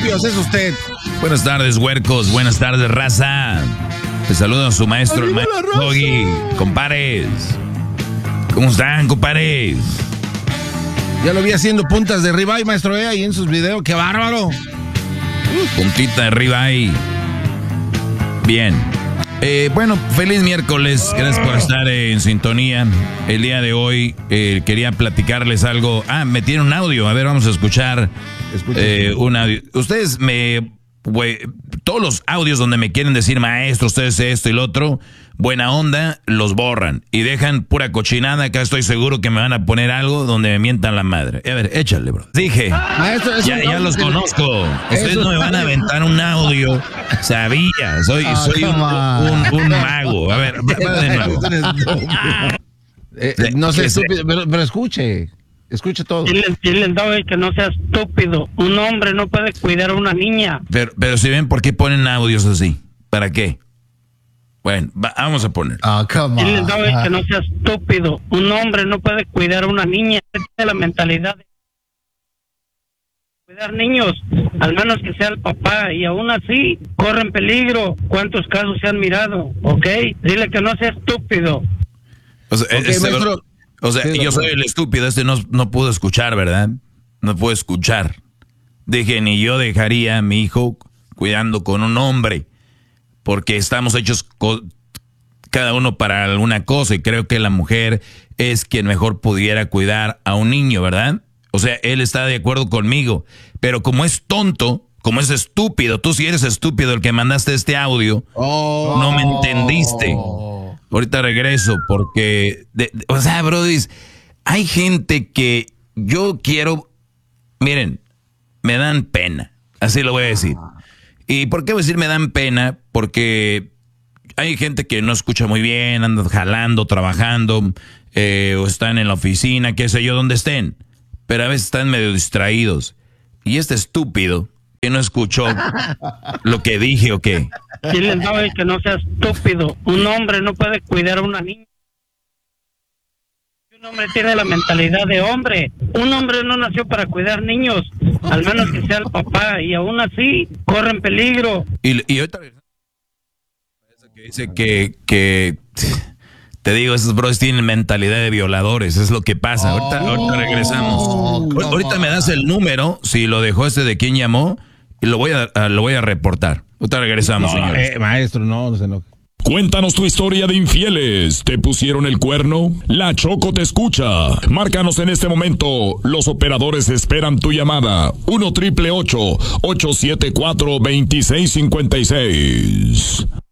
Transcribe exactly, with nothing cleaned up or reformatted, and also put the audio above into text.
estúpidos es usted. Buenas tardes, huercos. Buenas tardes, raza. Te saludo a su maestro, el maestro Doggy. Compares. ¿Cómo están, compares? Ya lo vi haciendo puntas de ribeye, maestro, eh, ahí en sus videos. ¡Qué bárbaro! Puntita de ribeye. Bien. Eh, bueno, feliz miércoles. Gracias por estar eh, en sintonía. El día de hoy eh, quería platicarles algo. Ah, me tiene un audio. A ver, vamos a escuchar eh, un audio. Ustedes me... Wey, todos los audios donde me quieren decir, maestro, ustedes esto y lo otro, buena onda, los borran y dejan pura cochinada. Acá estoy seguro que me van a poner algo donde me mientan la madre. A ver, échale, bro. Dije, maestro, ya, ya los conozco. Ustedes eso. No me van a aventar un audio. Sabía, soy, oh, soy un, un, un mago. A ver, va de nuevo. eh, no sé, estúpido, pero, pero escuche. Escucha todo. Dile, dile al Doggy que no sea estúpido. Un hombre no puede cuidar a una niña. Pero, pero si ven, ¿por qué ponen audios así? ¿Para qué? Bueno, va, vamos a poner. Oh, come on. Dile al Doggy que no sea estúpido. Un hombre no puede cuidar a una niña. Tiene la mentalidad de cuidar niños, al menos que sea el papá. Y aún así, corren peligro. ¿Cuántos casos se han mirado? ¿Ok? Dile que no sea estúpido. O sea, okay, este, maestro... O sea, sí, yo soy el estúpido, este no, no pudo escuchar, ¿verdad? No pudo escuchar. Dije, ni yo dejaría a mi hijo cuidando con un hombre, porque estamos hechos cada uno para alguna cosa, y creo que la mujer es quien mejor pudiera cuidar a un niño, ¿verdad? O sea, él está de acuerdo conmigo, pero como es tonto, como es estúpido, tú si eres estúpido el que mandaste este audio, oh. no me entendiste. Ahorita regreso porque, de, de, o sea, brody, hay gente que yo quiero, miren, me dan pena, así lo voy a decir. ¿Y por qué voy a decir me dan pena? Porque hay gente que no escucha muy bien, andan jalando, trabajando, eh, o están en la oficina, qué sé yo, donde estén, pero a veces están medio distraídos. Y este estúpido que no escuchó lo que dije o qué. Dile al Doggy que no sea estúpido. Un hombre no puede cuidar a una niña. Un hombre tiene la mentalidad de hombre. Un hombre no nació para cuidar niños, al menos que sea el papá. Y aún así, corren peligro. Y, y ahorita que dice que, que te digo, esos bros tienen mentalidad de violadores. Es lo que pasa. Ahorita, ahorita regresamos. Oh, ahorita me das el número, si lo dejó este de quién llamó, y lo voy a, a lo voy a reportar. Ahorita regresamos, no, señores. Eh, maestro, no, no se enoje. Cuéntanos tu historia de infieles. ¿Te pusieron el cuerno? La Choco te escucha. Márcanos en este momento. Los operadores esperan tu llamada. uno triple ocho, ocho siete cuatro, dos seis cinco seis.